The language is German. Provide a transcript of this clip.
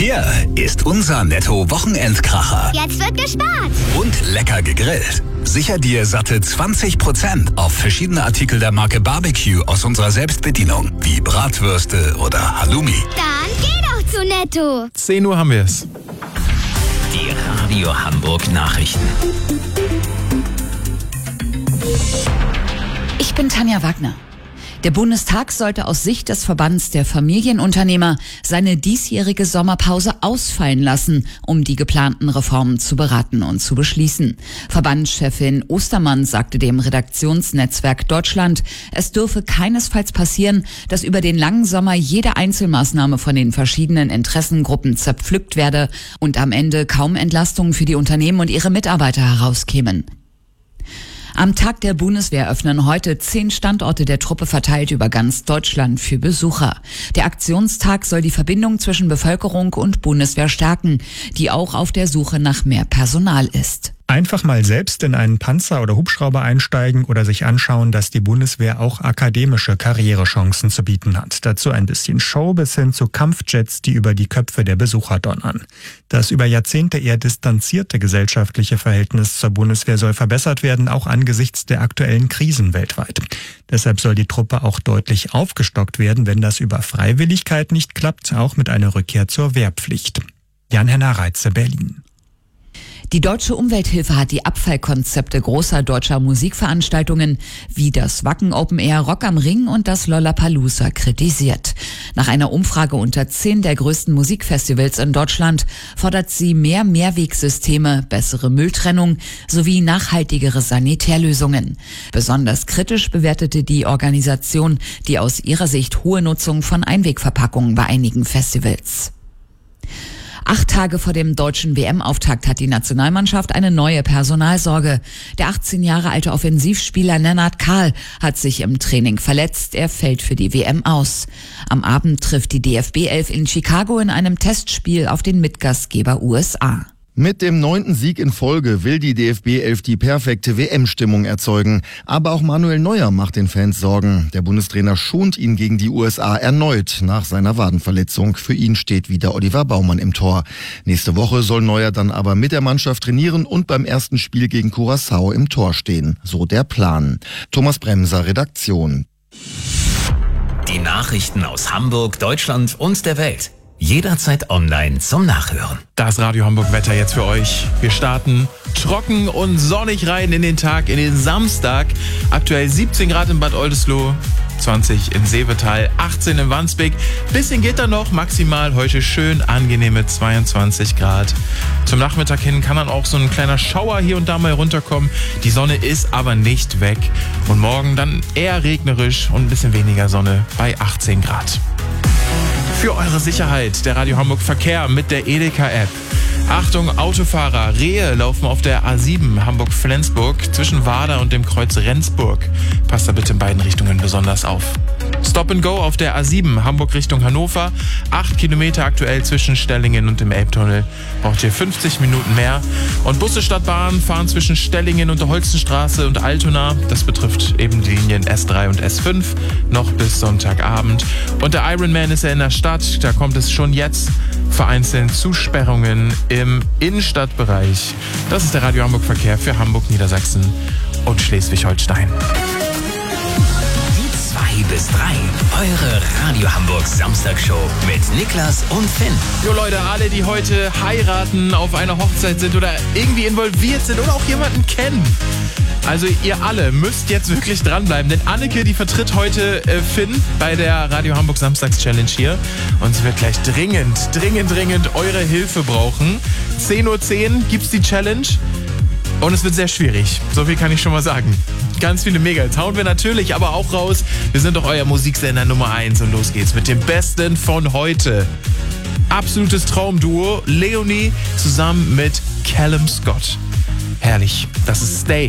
Hier ist unser Netto-Wochenendkracher. Jetzt wird gespart. Und lecker gegrillt. Sicher dir satte 20% auf verschiedene Artikel der Marke Barbecue aus unserer Selbstbedienung, wie Bratwürste oder Halloumi. Dann geh doch zu Netto. 10 Uhr haben wir es. Die Radio Hamburg Nachrichten. Ich bin Tanja Wagner. Der Bundestag sollte aus Sicht des Verbands der Familienunternehmer seine diesjährige Sommerpause ausfallen lassen, um die geplanten Reformen zu beraten und zu beschließen. Verbandschefin Ostermann sagte dem Redaktionsnetzwerk Deutschland, es dürfe keinesfalls passieren, dass über den langen Sommer jede Einzelmaßnahme von den verschiedenen Interessengruppen zerpflückt werde und am Ende kaum Entlastungen für die Unternehmen und ihre Mitarbeiter herauskämen. Am Tag der Bundeswehr öffnen heute 10 Standorte der Truppe verteilt über ganz Deutschland für Besucher. Der Aktionstag soll die Verbindung zwischen Bevölkerung und Bundeswehr stärken, die auch auf der Suche nach mehr Personal ist. Einfach mal selbst in einen Panzer oder Hubschrauber einsteigen oder sich anschauen, dass die Bundeswehr auch akademische Karrierechancen zu bieten hat. Dazu ein bisschen Show bis hin zu Kampfjets, die über die Köpfe der Besucher donnern. Das über Jahrzehnte eher distanzierte gesellschaftliche Verhältnis zur Bundeswehr soll verbessert werden, auch angesichts der aktuellen Krisen weltweit. Deshalb soll die Truppe auch deutlich aufgestockt werden, wenn das über Freiwilligkeit nicht klappt, auch mit einer Rückkehr zur Wehrpflicht. Jan-Henner Reitze, Berlin. Die Deutsche Umwelthilfe hat die Abfallkonzepte großer deutscher Musikveranstaltungen wie das Wacken Open Air, Rock am Ring und das Lollapalooza kritisiert. Nach einer Umfrage unter 10 der größten Musikfestivals in Deutschland fordert sie mehr Mehrwegsysteme, bessere Mülltrennung sowie nachhaltigere Sanitärlösungen. Besonders kritisch bewertete die Organisation die aus ihrer Sicht hohe Nutzung von Einwegverpackungen bei einigen Festivals. 8 Tage vor dem deutschen WM-Auftakt hat die Nationalmannschaft eine neue Personalsorge. Der 18 Jahre alte Offensivspieler Lennart Kahl hat sich im Training verletzt. Er fällt für die WM aus. Am Abend trifft die DFB-11 in Chicago in einem Testspiel auf den Mitgastgeber USA. Mit dem 9. Sieg in Folge will die DFB-11 die perfekte WM-Stimmung erzeugen. Aber auch Manuel Neuer macht den Fans Sorgen. Der Bundestrainer schont ihn gegen die USA erneut nach seiner Wadenverletzung. Für ihn steht wieder Oliver Baumann im Tor. Nächste Woche soll Neuer dann aber mit der Mannschaft trainieren und beim ersten Spiel gegen Curaçao im Tor stehen. So der Plan. Thomas Bremser, Redaktion. Die Nachrichten aus Hamburg, Deutschland und der Welt. Jederzeit online zum Nachhören. Das Radio Hamburg Wetter jetzt für euch. Wir starten trocken und sonnig rein in den Tag, in den Samstag. Aktuell 17 Grad in Bad Oldesloe, 20 in Seevetal, 18 in Wandsbek. Bisschen geht da noch, maximal heute schön angenehme 22 Grad. Zum Nachmittag hin kann dann auch so ein kleiner Schauer hier und da mal runterkommen. Die Sonne ist aber nicht weg. Und morgen dann eher regnerisch und ein bisschen weniger Sonne bei 18 Grad. Für eure Sicherheit der Radio Hamburg Verkehr mit der Edeka-App. Achtung, Autofahrer, Rehe laufen auf der A7 Hamburg-Flensburg zwischen Wader und dem Kreuz Rendsburg. Passt da bitte in beiden Richtungen besonders auf. Stop and Go auf der A7 Hamburg Richtung Hannover. 8 Kilometer aktuell zwischen Stellingen und dem Elbtunnel. Braucht ihr 50 Minuten mehr. Und Busse statt Bahn fahren zwischen Stellingen und der Holstenstraße und Altona. Das betrifft eben die Linien S3 und S5 noch bis Sonntagabend. Und der Ironman ist ja in der Stadt. Da kommt es schon jetzt vereinzelt Zusperrungen im Innenstadtbereich. Das ist der Radio Hamburg Verkehr für Hamburg, Niedersachsen und Schleswig-Holstein. 2 bis 3, eure Radio Hamburg Samstagshow mit Niklas und Finn. Jo Leute, alle, die heute heiraten, auf einer Hochzeit sind oder irgendwie involviert sind oder auch jemanden kennen. Also ihr alle müsst jetzt wirklich dranbleiben, denn Anneke, die vertritt heute Finn bei der Radio Hamburg Samstags Challenge hier und sie wird gleich dringend eure Hilfe brauchen. 10:10 Uhr gibt's die Challenge und es wird sehr schwierig, so viel kann ich schon mal sagen. Ganz viele Mega-Hits hauen wir natürlich aber auch raus. Wir sind doch euer Musiksender Nummer 1 und los geht's mit dem Besten von heute. Absolutes Traumduo, Leonie zusammen mit Callum Scott. Herrlich, das ist Stay.